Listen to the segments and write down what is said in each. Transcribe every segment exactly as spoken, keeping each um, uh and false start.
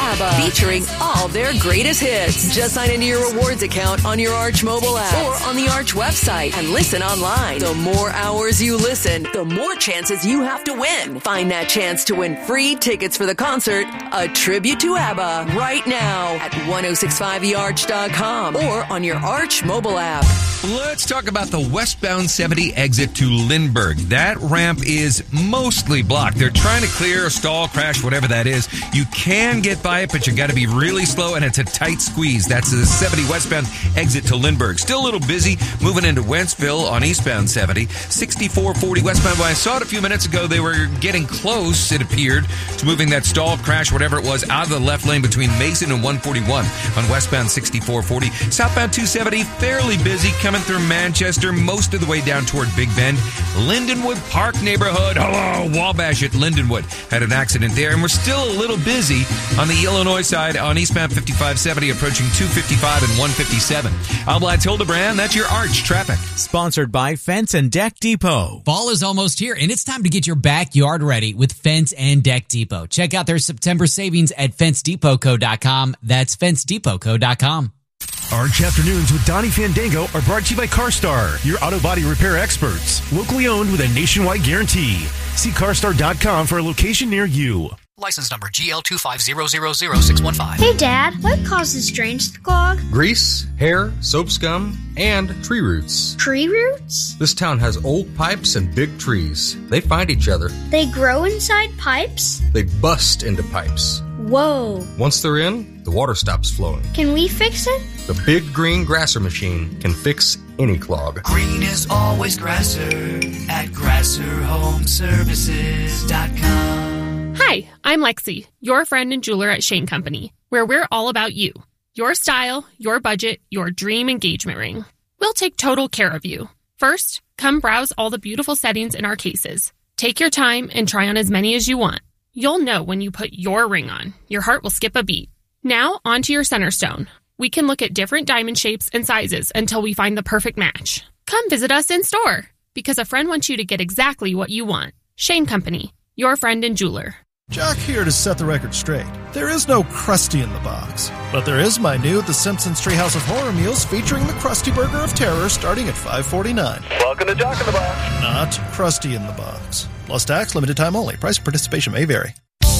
ABBA, featuring all their greatest hits. Just sign into your rewards account on your Arch mobile app or on the Arch website and listen online. The more hours you listen, the more chances you have to win. Find that chance to win free tickets for the concert, A Tribute to ABBA, right now at ten sixty-five e arch dot com or on your Arch mobile app. Let's talk about the westbound seventy exit to Lindbergh. That ramp is mostly blocked. They're trying to clear a stall, crash, whatever that is. You can get by it, but you got to be really slow, and it's a tight squeeze. That's the seventy westbound exit to Lindbergh. Still a little busy moving into Wentzville on eastbound seventy. sixty-four forty westbound. When I saw it a few minutes ago, they were getting close, it appeared, to moving that stall, crash, whatever it was, out of the left lane between Mason and one forty-one on westbound sixty-four forty. Southbound two seventy, fairly busy, coming through Manchester, most of the way down toward Big Bend. Lindenwood Park neighborhood. Hello, Wabash at Lindenwood had an accident there, and we're still a little busy on the Illinois side on eastbound fifty-five seventy, approaching two fifty-five and one fifty-seven. Alblatt's Hildebrand, that's your Arch traffic. Sponsored by Fence and Deck Depot. Fall is almost here, and it's time to get your backyard ready with Fence and Deck Depot. Check out their September savings at fence depot co dot com. That's fence depot co dot com. Arch Afternoons with Donnie Fandango are brought to you by CarStar, your auto body repair experts. Locally owned with a nationwide guarantee. See car star dot com for a location near you. License number G L two five zero zero zero six one five. Hey, Dad, what causes drains to clog? Grease, hair, soap scum, and tree roots. Tree roots? This town has old pipes and big trees. They find each other. They grow inside pipes? They bust into pipes. Whoa. Once they're in, the water stops flowing. Can we fix it? The Big Green Grasser machine can fix any clog. Green is always Grasser at grasser home services dot com. Hi, I'm Lexi, your friend and jeweler at Shane Company, where we're all about you. Your style, your budget, your dream engagement ring. We'll take total care of you. First, come browse all the beautiful settings in our cases. Take your time and try on as many as you want. You'll know when you put your ring on. Your heart will skip a beat. Now, onto your center stone. We can look at different diamond shapes and sizes until we find the perfect match. Come visit us in store, because a friend wants you to get exactly what you want. Shane Company, your friend and jeweler. Jock here to set the record straight. There is no Krusty in the box, but there is my new The Simpsons Treehouse of Horror meals featuring the Krusty Burger of Terror starting at five forty-nine. Welcome to Jock in the Box. Not Krusty in the box. Plus tax, limited time only. Price and participation may vary.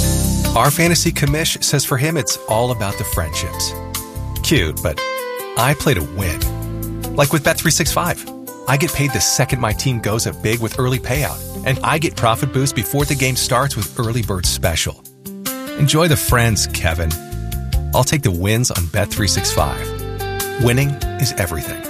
Our fantasy commish says for him it's all about the friendships. Cute, but I play to win. Like with Bet three sixty-five. I get paid the second my team goes up big with early payout. And I get profit boost before the game starts with Early Bird Special. Enjoy the friends, Kevin. I'll take the wins on Bet three sixty-five. Winning is everything.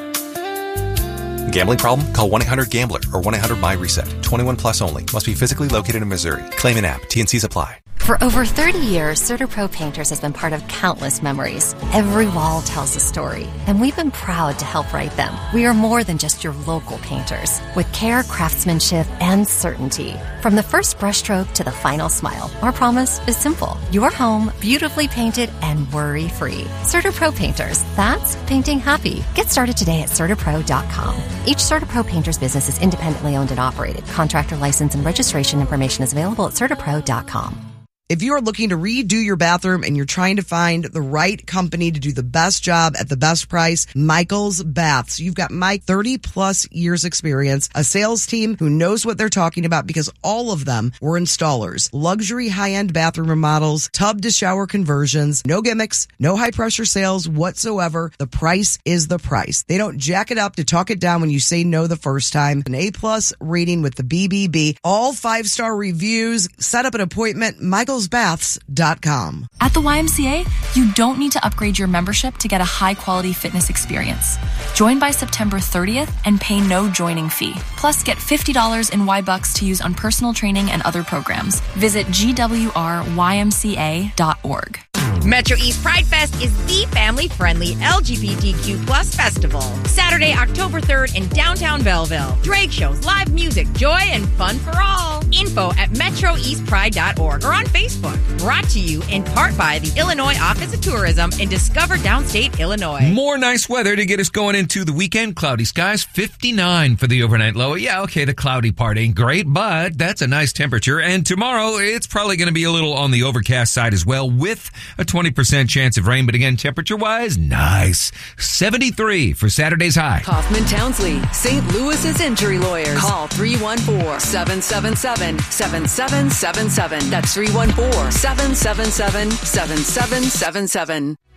Gambling problem? Call one eight hundred gambler or one eight hundred my reset. twenty-one plus only. Must be physically located in Missouri. Claim an app. T and C's apply. For over thirty years, CertaPro Painters has been part of countless memories. Every wall tells a story, and we've been proud to help write them. We are more than just your local painters. With care, craftsmanship, and certainty. From the first brushstroke to the final smile, our promise is simple. Your home, beautifully painted and worry-free. CertaPro Painters. That's painting happy. Get started today at Certa Pro dot com. Each CertaPro Painters business is independently owned and operated. Contractor license and registration information is available at Certa Pro dot com. If you are looking to redo your bathroom and you're trying to find the right company to do the best job at the best price, Michael's Baths. You've got Mike, thirty plus years experience, a sales team who knows what they're talking about because all of them were installers. Luxury high-end bathroom remodels, tub to shower conversions, no gimmicks, no high pressure sales whatsoever. The price is the price. They don't jack it up to talk it down when you say no the first time. An A plus rating with the B B B, all five-star reviews. Set up an appointment. Michael's baths dot com. At the Y M C A, you don't need to upgrade your membership to get a high-quality fitness experience. Join by September thirtieth and pay no joining fee. Plus, get fifty dollars in Y-Bucks to use on personal training and other programs. Visit G W R Y M C A dot org. Metro East Pride Fest is the family-friendly L G B T Q plus festival. Saturday, October third in downtown Belleville. Drag shows, live music, joy, and fun for all. Info at metro east pride dot org or on Facebook. Brought to you in part by the Illinois Office of Tourism and Discover Downstate Illinois. More nice weather to get us going into the weekend. Cloudy skies, fifty-nine for the overnight low. Yeah, okay, the cloudy part ain't great, but that's a nice temperature. And tomorrow, it's probably going to be a little on the overcast side as well with a twenty percent chance of rain, but again, temperature-wise, nice. seventy-three for Saturday's high. Kaufman Townsley, Saint Louis's injury lawyers. Call three one four, seven seven seven, seven seven seven seven. That's three one four, seven seven seven, seven seven seven seven.